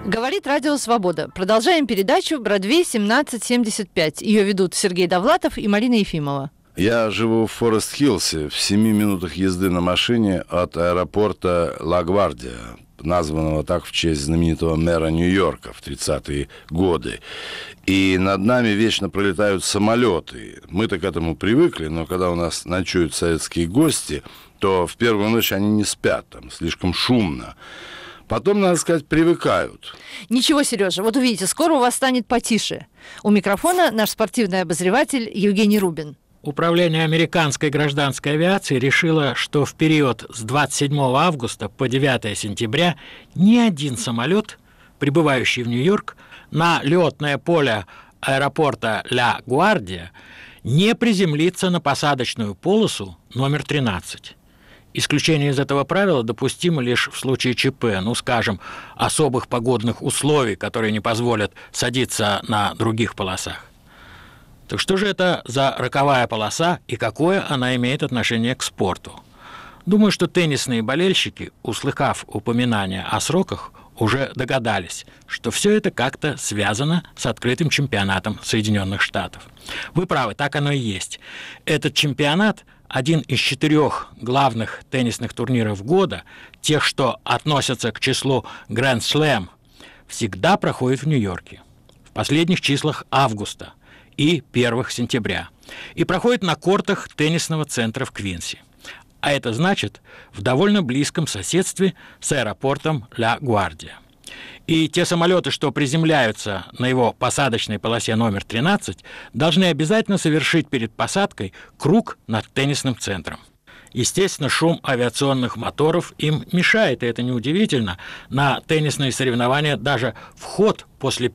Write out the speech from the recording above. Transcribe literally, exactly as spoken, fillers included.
Говорит Радио Свобода. Продолжаем передачу «Бродвей семнадцать семьдесят пять». Ее ведут Сергей Довлатов и Марина Ефимова. Я живу в Форест-Хиллсе, в семи минутах езды на машине от аэропорта Ла-Гвардия, названного так в честь знаменитого мэра Нью-Йорка в тридцатые годы. И над нами вечно пролетают самолеты. Мы-то к этому привыкли, но когда у нас ночуют советские гости, то в первую ночь они не спят, там слишком шумно. Потом, надо сказать, привыкают. Ничего, Сережа, вот увидите, скоро у вас станет потише. У микрофона наш спортивный обозреватель Евгений Рубин. Управление американской гражданской авиации решило, что в период с двадцать седьмого августа по девятое сентября ни один самолет, прибывающий в Нью-Йорк, на летное поле аэропорта Ла-Гвардия не приземлится на посадочную полосу номер тринадцать. Исключение из этого правила допустимо лишь в случае ЧП, ну, скажем, особых погодных условий, которые не позволят садиться на других полосах. Так что же это за роковая полоса и какое она имеет отношение к спорту? Думаю, что теннисные болельщики, услыхав упоминания о сроках, уже догадались, что все это как-то связано с открытым чемпионатом Соединенных Штатов. Вы правы, так оно и есть. Этот чемпионат – один из четырех главных теннисных турниров года, тех, что относятся к числу Grand Slam, всегда проходит в Нью-Йорке в последних числах августа и первых сентября, и проходит на кортах теннисного центра в Квинси. А это значит в довольно близком соседстве с аэропортом Ла-Гвардия. И те самолеты, что приземляются на его посадочной полосе номер тринадцать, должны обязательно совершить перед посадкой круг над теннисным центром. Естественно, шум авиационных моторов им мешает, и это неудивительно. На теннисные соревнования даже вход после